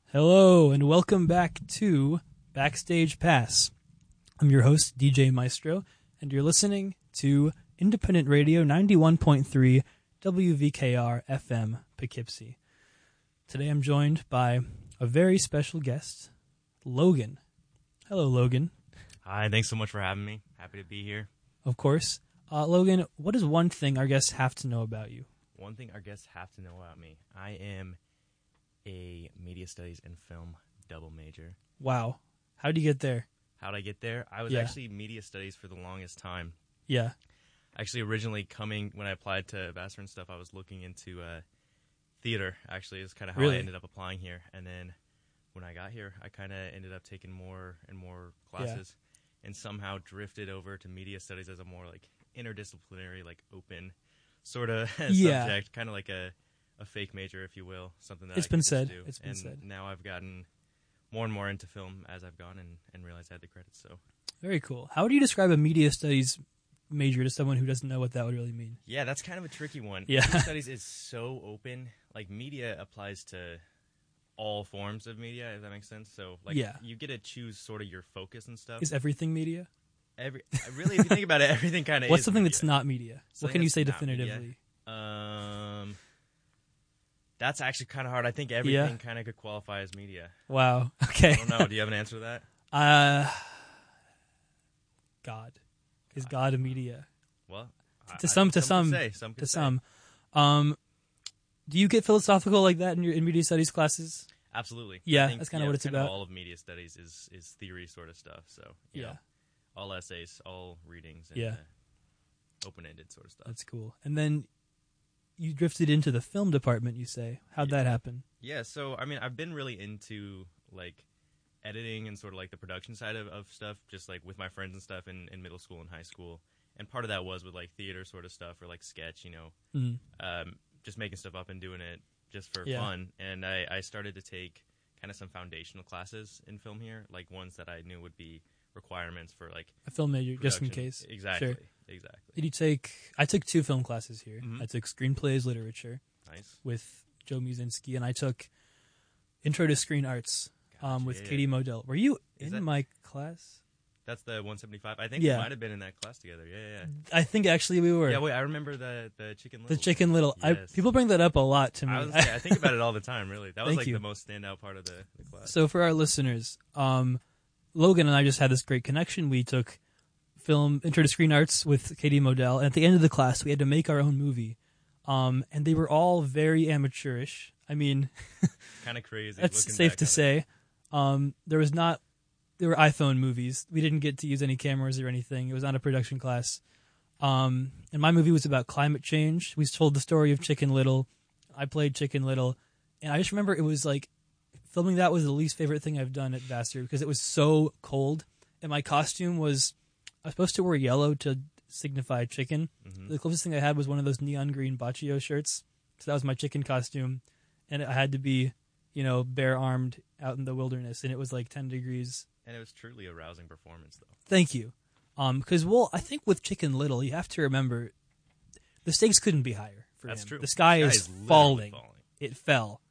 Hello, and welcome back to Backstage Pass. I'm your host, DJ Maestro, and you're listening to Independent Radio 91.3 WVKR FM Poughkeepsie. Today I'm joined by a very special guest, Logan. Hello, Logan. Hi, thanks so much for having me. Happy to be here. Of course. Logan, what is one thing our guests have to know about you? One thing our guests have to know about me. I am a media studies and film double major. Wow. How did you get there? How'd I get there? I was actually media studies for the longest time. Yeah. Actually, originally when I applied to Vassar and stuff, I was looking into theater, actually, is kind of how I ended up applying here. And then when I got here, I kind of ended up taking more and more classes and somehow drifted over to media studies as a more like interdisciplinary, like open sort of subject, kind of like a fake major, if you will, something that It's I been could said. do. It's been said. Now I've gotten more and more into film as I've gone and realized I had the credits. So very cool. How would you describe a media studies major to someone who doesn't know what that would really mean? Yeah, that's kind of a tricky one. Yeah. Media studies is so open. Like, media applies to all forms of media, if that makes sense. So, like, you get to choose sort of your focus and stuff. Is everything media? Really, if you think about it, everything kind of What's is something media. that's not media? What can you say definitively? That's actually kind of hard. I think everything kind of could qualify as media. Wow. Okay. I don't know. Do you have an answer to that? God. Is God a media? Well, to some. Do you get philosophical like that in media studies classes? Absolutely. Yeah, I think, that's kind of what it's about. All of media studies is theory sort of stuff. So you know, all essays, all readings, and open-ended sort of stuff. That's cool. And then you drifted into the film department, you say. How'd that happen? Yeah, so, I mean, I've been really into, like, editing and sort of, like, the production side of stuff, just, like, with my friends and stuff in middle school and high school. And part of that was with, like, theater sort of stuff or, like, sketch, you know, just making stuff up and doing it just for fun. And I started to take kind of some foundational classes in film here, like ones that I knew would be requirements for, like, a film major, production. just in case. Exactly. Sure. Exactly. Did you take? I took 2 film classes here. Mm-hmm. I took screenplays, literature, with Joe Musinski, and I took Intro to Screen Arts with Katie Modell. Were you in my class? That's the 175. I think we might have been in that class together. Yeah. I think actually we were. Yeah, wait, I remember the Chicken Little. The Chicken Little. Yes. People bring that up a lot to me. I think about it all the time, really. That was like the most standout part of the class. So for our listeners, Logan and I just had this great connection. We took film Intro to Screen Arts with Katie Modell, and at the end of the class, we had to make our own movie. And they were all very amateurish. I mean, kind of crazy. That's safe to say. There were iPhone movies. We didn't get to use any cameras or anything. It was not a production class. And my movie was about climate change. We told the story of Chicken Little. I played Chicken Little. And I just remember it was like, filming that was the least favorite thing I've done at Vassar because it was so cold. And my costume was, I was supposed to wear yellow to signify chicken. Mm-hmm. The closest thing I had was one of those neon green Baccio shirts. So that was my chicken costume. And I had to be, bare-armed out in the wilderness. And it was like 10 degrees. And it was truly a rousing performance, though. Thank you. Because, I think with Chicken Little, you have to remember, the stakes couldn't be higher for him. That's true. The sky is falling. It fell.